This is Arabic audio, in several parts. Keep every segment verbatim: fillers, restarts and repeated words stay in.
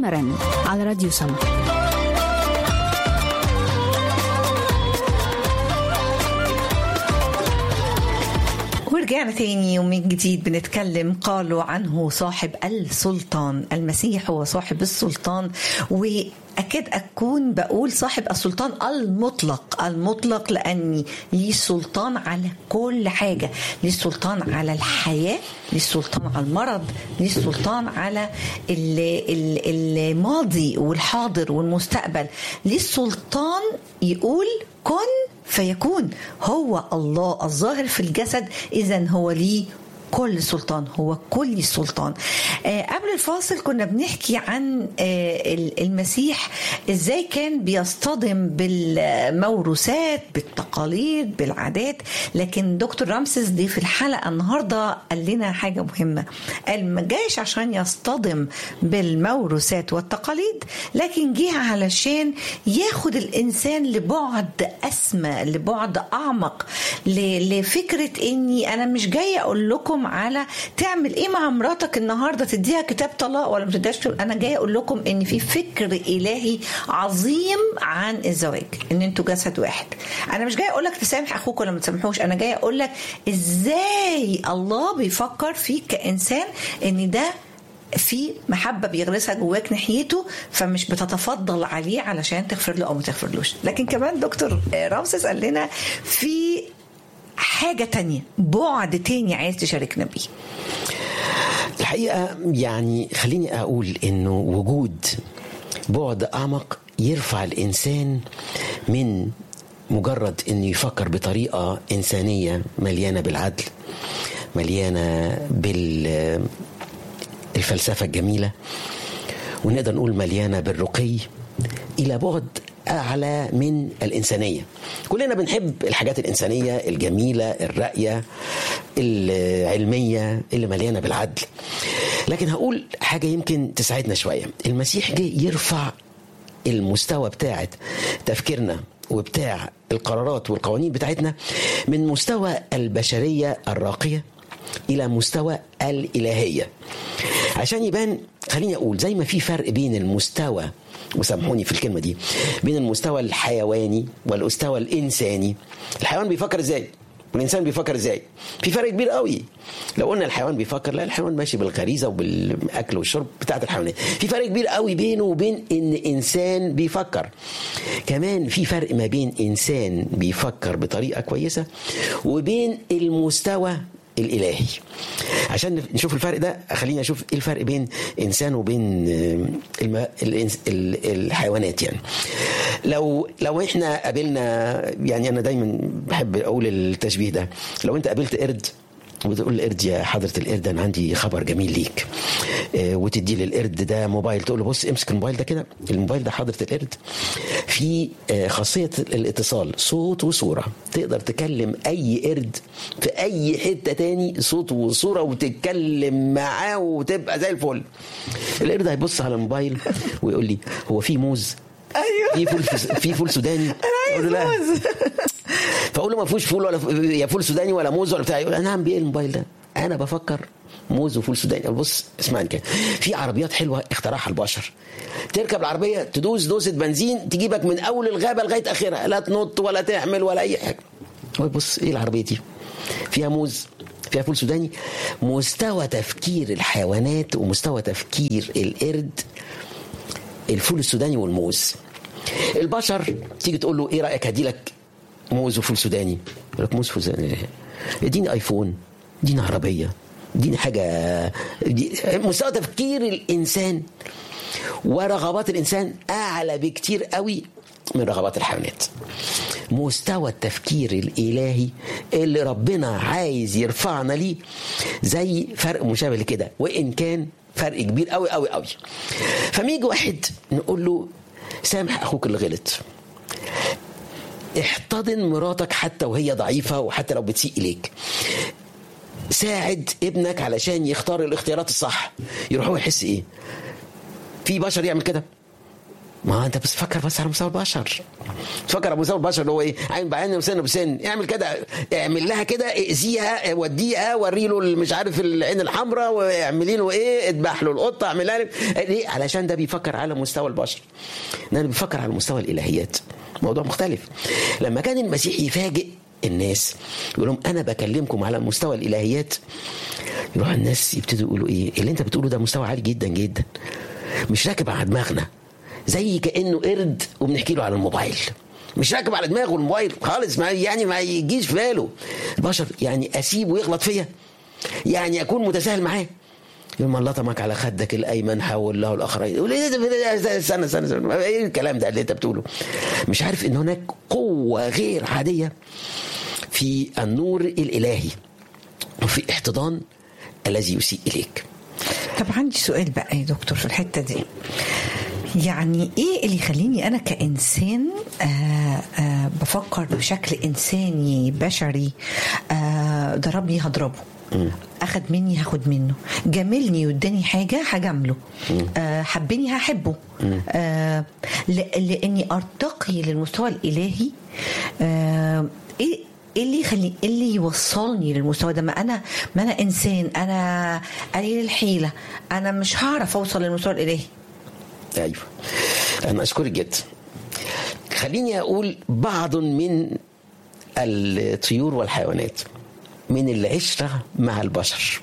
مرن على راديو سما. ورجعنا تاني ومن جديد بنتكلم. قالوا عنه صاحب السلطان، المسيح هو صاحب السلطان، وأكاد أكون بقول صاحب السلطان المطلق المطلق لأني ليه سلطان على كل حاجة، ليه سلطان على الحياة، ليه سلطان على المرض، ليه سلطان على الماضي والحاضر والمستقبل، ليه سلطان يقول كن فيكون. هو الله الظاهر في الجسد، إذن هو ليه كل سلطان، هو كل سلطان. آه قبل الفاصل كنا بنحكي عن آه المسيح ازاي كان بيصطدم بالموروثات، بالتقاليد، بالعادات. لكن دكتور رامسيس دي في الحلقة النهاردة قال لنا حاجة مهمة، قال ما جاش عشان يصطدم بالموروثات والتقاليد، لكن جه علشان ياخد الإنسان لبعد أسمى، لبعد أعمق، لفكرة إني أنا مش جاي أقول لكم على تعمل ايه مع مراتك النهارده، تديها كتاب طلاق ولا ما تديهاش. انا جاي اقول لكم ان في فكر الهي عظيم عن الزواج، ان انتوا جسد واحد. انا مش جاي اقول لك تسامح اخوك ولا ما تسامحوش، انا جاي اقول لك ازاي الله بيفكر فيك كانسان، ان ده في محبة بيغرسها جواك ناحيته، فمش بتتفضل عليه علشان تغفر له او ما تغفرلوش. لكن كمان دكتور رامسيس قال لنا في حاجة تانية، بعد تاني عايز تشاركنا بيه. الحقيقة يعني خليني أقول إنه وجود بعد أعمق يرفع الإنسان من مجرد إنه يفكر بطريقة إنسانية مليانة بالعدل، مليانة بالفلسفة الجميلة، ونقدر نقول مليانة بالرقي، إلى بعد أعلى من الإنسانية. كلنا بنحب الحاجات الإنسانية الجميلة الرأية العلمية اللي مليانة بالعدل. لكن هقول حاجة يمكن تساعدنا شوية. المسيح جه يرفع المستوى بتاعة تفكيرنا وبتاع القرارات والقوانين بتاعتنا من مستوى البشرية الراقية إلى مستوى الإلهية. عشان يبان خليني أقول زي ما في فرق بين المستوى، وسامحوني في الكلمة دي، بين المستوى الحيواني والمستوى الإنساني. الحيوان بيفكر إزاي والإنسان بيفكر إزاي؟ في فرق كبير قوي. لو قلنا الحيوان بيفكر، لا، الحيوان ماشي بالغريزة وبالأكل والشرب بتاعت الحيوانات. في فرق كبير قوي بينه وبين إن إنسان بيفكر. كمان في فرق ما بين إنسان بيفكر بطريقة كويسة وبين المستوى الإلهي. عشان نشوف الفرق ده خلينا نشوف ايه الفرق بين إنسان وبين الم... الحيوانات. يعني لو لو احنا قابلنا، يعني أنا دايما بحب أقول التشبيه ده، لو أنت قابلت قرد وتقول للقرد يا حضرة القرد أنا عندي خبر جميل ليك، اه وتدي للقرد ده موبايل، تقول له بص امسك الموبايل ده كده، الموبايل ده حضرة القرد في اه خاصية الاتصال صوت وصورة، تقدر تكلم أي قرد في أي حتة تاني صوت وصورة وتتكلم معاه وتبقى زي الفل. القرد هيبص على الموبايل ويقول لي هو في موز؟ ايوه في فول في فول سوداني؟ اقول له لا. فاقول له ما فيهوش فول ولا يا فول سوداني ولا موز ولا بتاع. يقول انا هعمل بيه الموبايل ده؟ انا بفكر موز وفول سوداني. بص اسمعني كده، في عربيات حلوه اخترعها البشر، تركب العربيه تدوس دوسه بنزين تجيبك من اول الغابه لغايه اخرها، لا تنط ولا تعمل ولا اي حاجه. بص ايه العربيه دي؟ فيها موز، فيها فول سوداني. مستوى تفكير الحيوانات ومستوى تفكير القرد الفول السوداني والموز. البشر تيجي تقول له ايه رايك هدي لك موز وفول سوداني، يقول لك موز وفول سوداني، اديني ايفون، اديني عربيه، اديني حاجه. مستوى تفكير الانسان ورغبات الانسان اعلى بكتير قوي من رغبات الحيوانات. مستوى التفكير الالهي اللي ربنا عايز يرفعنا ليه زي فرق مشابه لكده، وان كان فرق كبير قوي قوي قوي. فميجي واحد نقول له سامح اخوك اللي غلط، احتضن مراتك حتى وهي ضعيفة وحتى لو بتسيء إليك، ساعد ابنك علشان يختار الاختيارات الصح. يروح هو يحس ايه؟ في بشر يعمل كده؟ ما انت بتفكر بس على مستوى البشر. تفكر على مستوى البشر اللي هو ايه؟ عين بعين وسن بسن، اعمل كده، اعمل لها كده، اذيها، وديها، وري له مش عارف العين الحمراء، واعملي له ايه، اذبح له القطه، اعملها ليه؟ علشان ده بيفكر على مستوى البشر. انا بيفكر على مستوى الالهيات، موضوع مختلف. لما كان المسيح يفاجئ الناس يقول لهم انا بكلمكم على مستوى الالهيات، يروح الناس يبتدوا يقولوا ايه اللي انت بتقوله ده مستوى عالي جدا جدا، مش راكب على دماغنا، زي كانه قرد وبنحكي له على الموبايل، مش راكب على دماغه الموبايل خالص، ما يعني ما يجيش في باله. البشر يعني اسيبه يغلط فيا، يعني اكون متساهل معاه. يوم الله طمك على خدك الايمن حول له الاخر، يقول ايه سنه سنه سنه ايه الكلام ده اللي انت بتقوله؟ مش عارف ان هناك قوه غير عاديه في النور الالهي وفي احتضان الذي يسيء اليك. طب عندي سؤال بقى يا دكتور في الحته دي، يعني ايه اللي يخليني انا كانسان آآ آآ بفكر بشكل انساني بشري؟ ضربني هضربه، اخد مني هاخد منه، جاملني واداني حاجه هجامله، آه حبني هحبه، آه لاني ارتقي للمستوى الالهي. آه ايه اللي يخلي اللي يوصلني للمستوى ده؟ ما انا ما انا انسان، انا قليل الحيله، انا مش هعرف اوصل للمستوى الالهي. ايوه انا اشكرك جدا. خليني اقول بعض من الطيور والحيوانات من العشرة مع البشر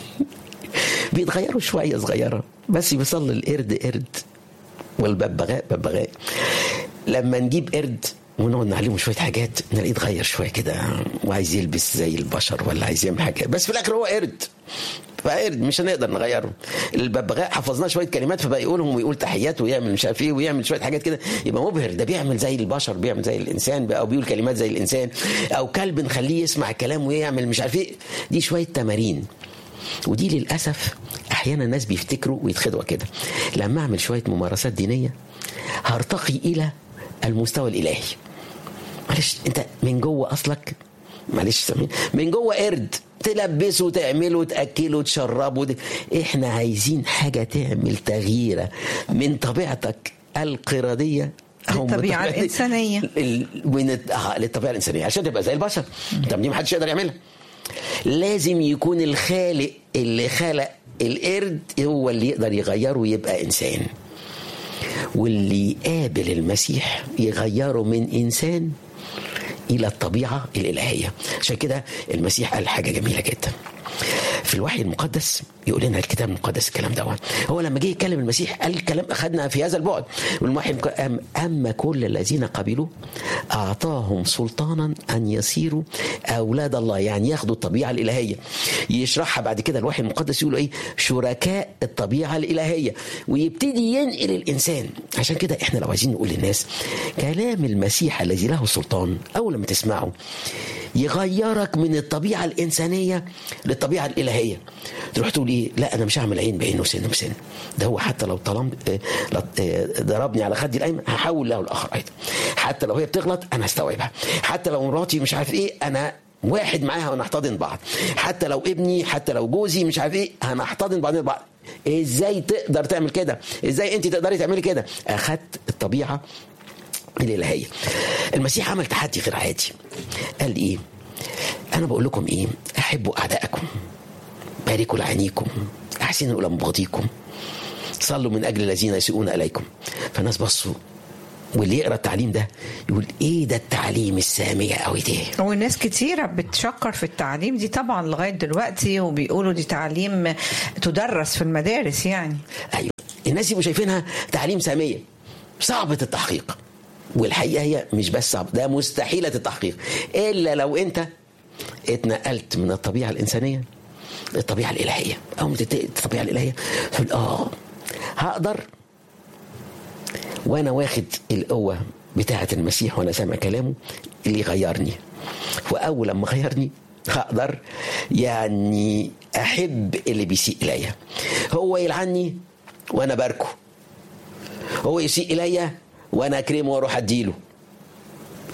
بيتغيروا شوية صغيرة، بس يوصل القرد قرد والببغاء ببغاء. لما نجيب قرد ونقعد نعلمه شوية حاجات نلاقيه اتغير شوية كده وعايز يلبس زي البشر ولا عايز يعمل حاجة، بس في الآخر هو قرد، فقرد مش هنقدر نغيره. الببغاء حفظناه شويه كلمات فبقى يقولهم ويقول تحيات ويعمل مش عارف ايه ويعمل شويه حاجات كده، يبقى مبهر، ده بيعمل زي البشر، بيعمل زي الانسان بقى، او بيقول كلمات زي الانسان. او كلب نخليه يسمع الكلام ويعمل مش عارف ايه. دي شويه تمارين، ودي للاسف احيانا الناس بيفتكروا ويتخدعوا كده. لما اعمل شويه ممارسات دينيه هرتقي الى المستوى الالهي. معلش انت من جوه اصلك، معلش سامين، من جوه قرد، تلبسه تعمله تأكله تشربه دي. احنا عايزين حاجة تعمل تغيير من طبيعتك القردية للطبيعة الإنسانية، من اه للطبيعة الإنسانية عشان تبقى زي البشر. طب دي محدش يقدر يعملها. لازم يكون الخالق اللي خلق القرد هو اللي يقدر يغيره ويبقى إنسان، واللي يقابل المسيح يغيره من إنسان إلى الطبيعة الإلهية. عشان كده المسيح قال حاجة جميلة جدا في الوحي المقدس، يقول لنا الكتاب المقدس الكلام ده. هو لما جه يتكلم المسيح قال الكلام أخذنا في هذا البعد، والوحي أم أما كل الذين قبلوا أعطاهم سلطانا أن يصيروا أولاد الله، يعني ياخدوا الطبيعة الإلهية. يشرحها بعد كده الوحي المقدس يقولوا إيه؟ شركاء الطبيعة الإلهية، ويبتدي ينقل الإنسان. عشان كده إحنا لو عايزين نقول للناس كلام المسيح الذي له سلطان، أول لما تسمعه يغيرك من الطبيعة الإنسانية للطبيعة الإلهية، تروح تقول إيه؟ لا أنا مش هعمل عين بعين وسن بسن، ده هو حتى لو طلب ضربني على خدي الأيمن هحول له الآخر أيضا، حتى لو هي بتغلط أنا هستوعبها، حتى لو مراتي مش عارف إيه أنا واحد معاها ونحتضن بعض، حتى لو ابني، حتى لو جوزي مش عارف إيه هنحتضن بعضنا بعض. إزاي تقدر تعمل كده؟ إزاي أنت تقدري تعملي كده؟ أخدت الطبيعة الإلهية. المسيح عمل تحدي غير عادي، قال إيه؟ أنا بقول لكم إيه؟ أحبوا أعدائكم، باركوا لعينيكم، أحسنوا إلى مبغضيكم، صلوا من أجل الذين يسيئون إليكم. فالناس بصوا، واللي يقرأ التعليم ده يقول إيه ده التعليم السامية أوي ده. والناس كتيرة بتشكر في التعليم دي طبعا لغاية دلوقتي، وبيقولوا دي تعليم تدرس في المدارس يعني. أيوة، الناس يبقوا شايفينها تعليم سامية صعبة التحقيق، والحقيقة هي مش بس صعب، ده مستحيلة التحقيق إلا لو أنت اتنقلت من الطبيعة الإنسانية للطبيعة الإلهية، أو من الطبيعة الإلهية تقول آه هقدر وأنا واخد القوة بتاعة المسيح وأنا سامع كلامه اللي يغيرني، وأول لما غيرني هقدر يعني أحب اللي بيسيء إليا. هو يلعني وأنا باركه، هو يسيء إليا وانا اكرمه واروح اديله،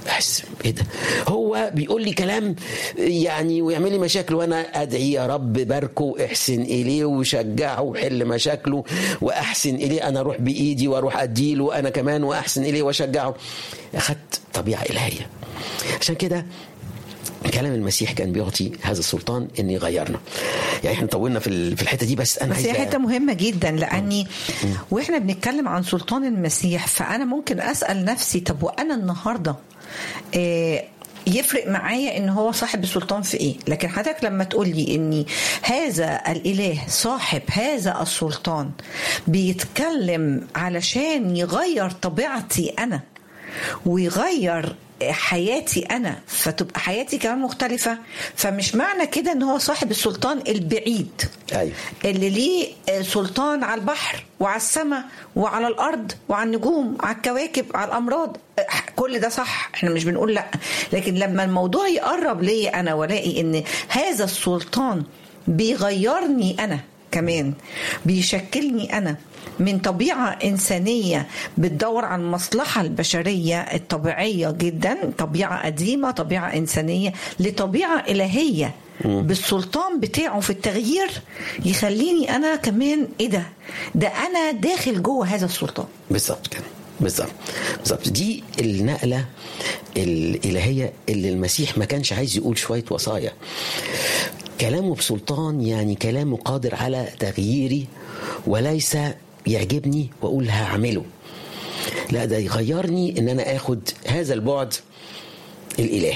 احس ايه ده، هو بيقول لي كلام يعني ويعمل لي مشاكل، وانا ادعي يا رب باركه واحسن اليه وشجعه وحل مشاكله واحسن اليه، انا اروح بايدي واروح اديله انا كمان واحسن اليه واشجعه. اخذت طبيعه الهيه. عشان كده كلام المسيح كان بيعطي هذا السلطان ان يغيرنا. يعني احنا طولنا في في الحته دي، بس انا بس هي حته مهمه جدا، لاني واحنا بنتكلم عن سلطان المسيح فانا ممكن اسال نفسي طب وانا النهارده إيه يفرق معايا ان هو صاحب السلطان في ايه؟ لكن حضرتك لما تقول لي ان هذا الاله صاحب هذا السلطان بيتكلم علشان يغير طبيعتي انا ويغير حياتي أنا فتبقى حياتي كمان مختلفة، فمش معنى كده ان هو صاحب السلطان البعيد أيوة. اللي ليه سلطان على البحر وعلى السماء وعلى الأرض وعلى النجوم وعلى الكواكب وعلى الأمراض، كل ده صح، احنا مش بنقول لا، لكن لما الموضوع يقرب لي أنا ولاقي ان هذا السلطان بيغيرني أنا كمان، بيشكلني أنا من طبيعة إنسانية بتدور عن المصلحة البشرية الطبيعية جدا، طبيعة قديمة طبيعة إنسانية، لطبيعة إلهية بالسلطان بتاعه في التغيير، يخليني أنا كمان إيه ده ده أنا داخل جوه هذا السلطان. بالضبط كده، بالضبط بالضبط. دي النقلة الإلهية اللي المسيح ما كانش عايز يقول شوية وصايا، كلامه بسلطان، يعني كلامه قادر على تغييري، وليس يعجبني وأقول هعمله، لا ده يغيرني إن أنا أخد هذا البعد الإلهي.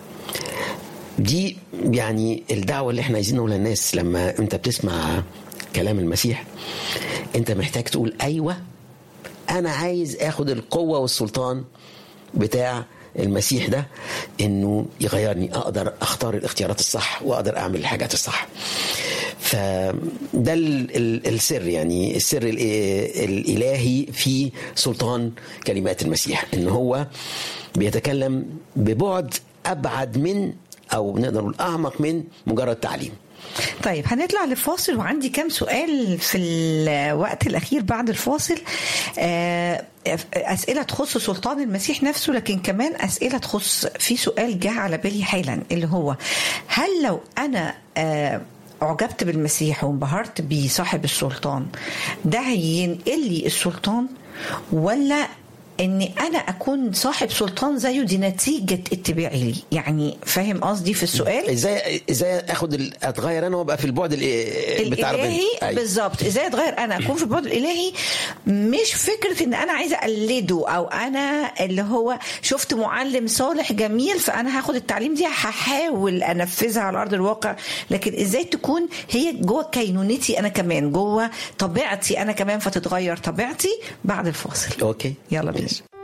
دي يعني الدعوة اللي احنا عايزين نقولها للناس. لما انت بتسمع كلام المسيح انت محتاج تقول أيوة أنا عايز أخد القوة والسلطان بتاع المسيح ده، انه يغيرني، اقدر اختار الاختيارات الصح واقدر اعمل الحاجات الصح. فده السر، يعني السر الالهي في سلطان كلمات المسيح، ان هو بيتكلم ببعد ابعد من، او نقدر نقول اعمق من مجرد تعليم. طيب هنطلع للفاصل، وعندي كم سؤال في الوقت الأخير بعد الفاصل، أسئلة تخص سلطان المسيح نفسه، لكن كمان أسئلة تخص، في سؤال جاء على بالي حالا اللي هو هل لو أنا أعجبت بالمسيح وانبهرت بصاحب السلطان ده هينقل لي السلطان، ولا اني انا اكون صاحب سلطان زيه دي نتيجه اتباعي لي؟ يعني فاهم قصدي في السؤال؟ ازاي ازاي اخد اتغير انا وابقى في البعد بتاع الالهي بالظبط. ازاي اتغير انا اكون في البعد الالهي، مش فكره ان انا عايزه اقلده، او انا اللي هو شفت معلم صالح جميل فانا هاخد التعليم دي هحاول انفذها على ارض الواقع، لكن ازاي تكون هي جوه كينونتي انا كمان، جوه طبيعتي انا كمان، فتتغير طبيعتي بعد الفاصل. اوكي يلا بينا.